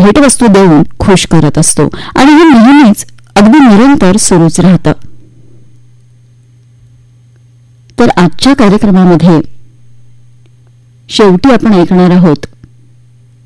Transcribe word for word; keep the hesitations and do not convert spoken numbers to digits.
भेटवस्तू देऊन खुश करत असतो आणि हे नेहमीच अगदी निरंतर सुरूच राहतं. तर आजच्या कार्यक्रमामध्ये शेवटी आपण ऐकणार आहोत